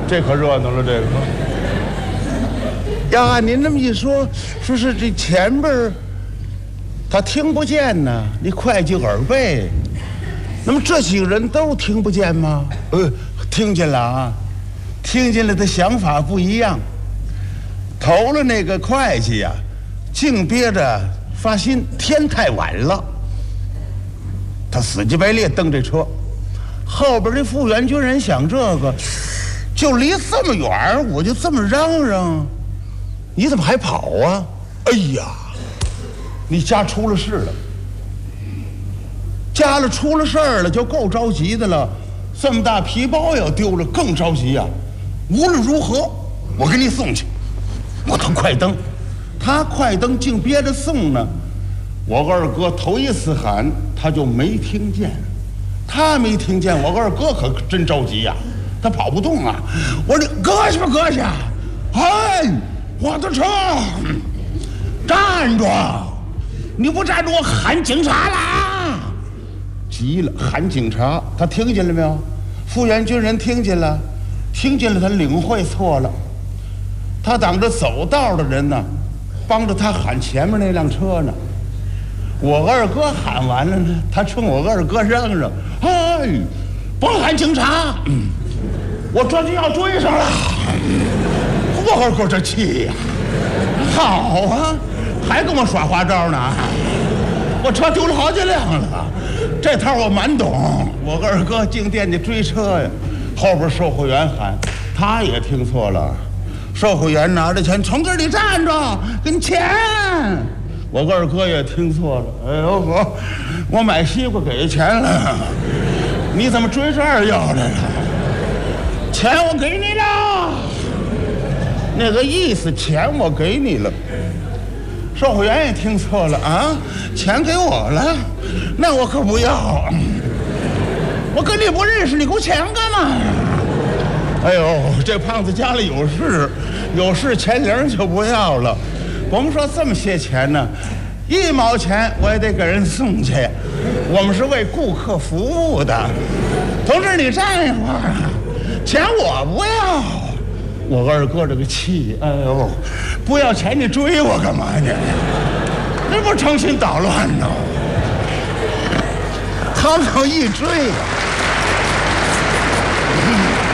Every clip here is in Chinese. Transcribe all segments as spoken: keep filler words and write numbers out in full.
这可热闹了，这个。要按您这么一说，说是这前边儿他听不见呢，你会计耳背，那么这几个人都听不见吗？呃，听见了啊，听见了，的想法不一样。头了那个会计呀、啊，净憋着发心，天太晚了，他死乞白赖蹬这车。后边这复员军人想这个，就离这么远，我就这么嚷嚷，你怎么还跑啊？哎呀，你家出了事了，家里出了事儿了，就够着急的了。这么大皮包要丢了，更着急呀、啊。无论如何，我给你送去。我他快蹬，他快蹬，竟憋着送呢。我二哥头一次喊，他就没听见。他没听见，我二哥可真着急呀、啊，他跑不动啊！我说你搁下吧，搁下！哎，我的车，站住！你不站住，我喊警察了！急了，喊警察！他听见了没有？复员军人听见了，听见了，他领会错了。他挡着走道的人呢，帮着他喊前面那辆车呢。我二哥喊完了呢，他冲我二哥嚷嚷：“哎，甭喊警察！嗯、我这就要追上了。”我二哥这气呀、啊，好啊，还跟我耍花招呢！我车丢了好几辆了，这套我蛮懂。我二哥进店里追车呀，后边售货员喊，他也听错了。售货员拿着钱从这里站着，给你钱。我二哥也听错了，哎呦我我买西瓜给钱了，你怎么追这儿要来了？钱我给你了，那个意思，钱我给你了。售货员也听错了啊，钱给我了，那我可不要。我跟你不认识，你给我钱干嘛呀？哎呦，这胖子家里有事，有事钱零就不要了。甭说这么些钱呢，一毛钱我也得给人送去。我们是为顾客服务的。同志，你站一会儿啊，钱我不要。我二哥这个气，哎呦，不要钱你追我干嘛呢？这不成心捣乱呢？他们要一追呀、啊，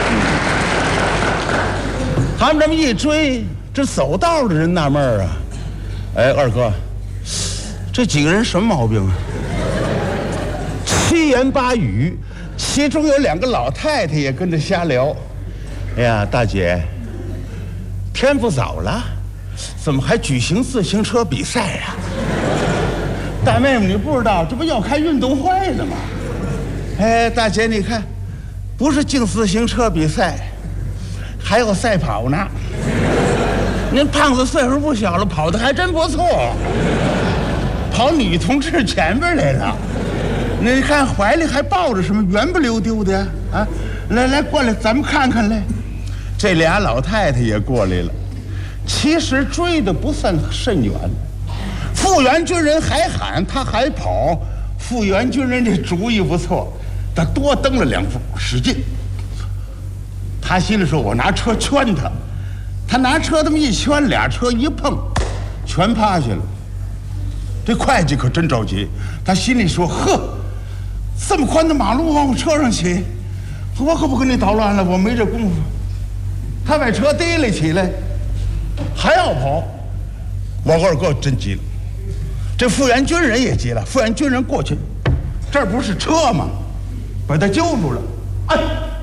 他们这么一追，这走道的人纳闷儿啊。哎，二哥，这几个人什么毛病啊？七言八语，其中有两个老太太也跟着瞎聊。哎呀，大姐，天不早了，怎么还举行自行车比赛呀、啊？大妹妹，你不知道，这不要开运动会呢吗？哎，大姐，你看，不是竞自行车比赛，还有赛跑呢。您胖子岁数不小了，跑得还真不错，跑女同志前边来了。你看怀里还抱着什么，圆不溜丢的呀？啊，来来，过来，咱们看看来。这俩老太太也过来了。其实追的不算甚远，复员军人还喊，他还跑。复员军人这主意不错，他多蹬了两步，使劲。他心里说：“我拿车圈他。”他拿车这么一圈，俩车一碰，全趴下了。这会计可真着急，他心里说：“呵，这么宽的马路往我车上骑，我可不跟你捣乱了，我没这功夫。”他把车提了起来，还要跑。我二哥真急了，这复员军人也急了。复员军人过去，这不是车吗？把他揪住了。哎，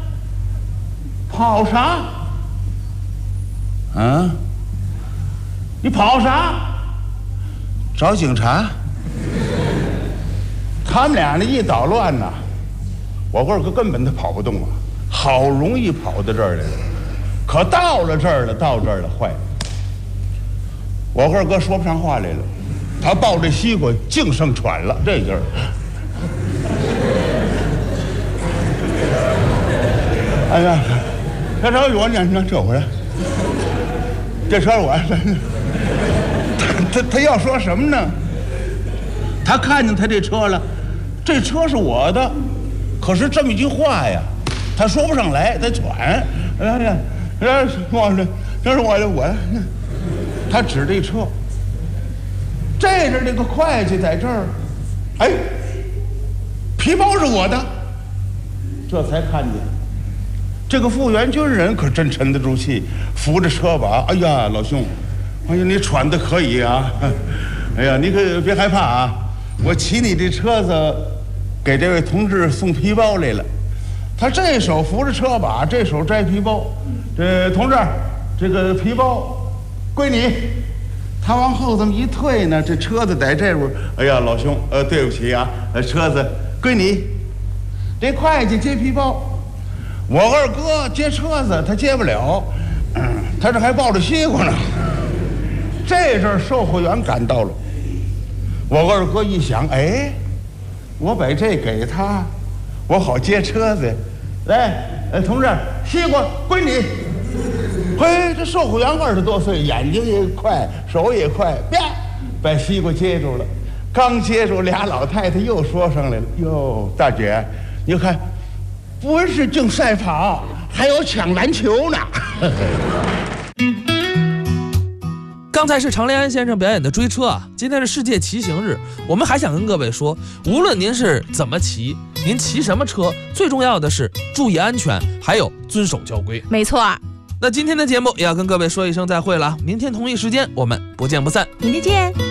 跑啥？啊！你跑啥？找警察？他们俩呢一捣乱呢，我二哥根本他跑不动啊，好容易跑到这儿来了，可到了这儿了，到这儿了，坏了！我二哥说不上话来了，他抱着西瓜净剩喘了，这劲儿。哎呀，这车我呢，你这回来。这车我，他他他要说什么呢？他看见他这车了，这车是我的，可是这么一句话呀，他说不上来，他喘。哎呀， 这是我的，这是我的，我的。他指这车，这是这个会计在这儿，哎，皮包是我的，这才看见。这个副员军人可真沉得住气，扶着车把，哎呀，老兄，哎呀，你喘的可以啊，哎呀，你可别害怕啊，我骑你这车子，给这位同志送皮包来了。他这手扶着车把，这手摘皮包。这同志，这个皮包归你。他往后这么一退呢，这车子在这边。哎呀，老兄，呃，对不起啊，呃，车子归你。这会计接皮包，我二哥接车子，他接不了，嗯，他这还抱着西瓜呢。这阵售货员赶到了，我二哥一想，哎，我把这给他，我好接车子。来，呃，同志，西瓜归你。嘿，这售货员二十多岁，眼睛也快，手也快，啪，把西瓜接住了。刚接住，俩老太太又说上来了：“哟，大姐，你看，不是竞赛跑，还有抢篮球呢。” 刚才是常连安先生表演的追车啊，今天是世界骑行日，我们还想跟各位说，无论您是怎么骑，您骑什么车，最重要的是注意安全，还有遵守交规。 没错。 那今天的节目也要跟各位说一声再会了，明天同一时间我们不见不散。 明天见。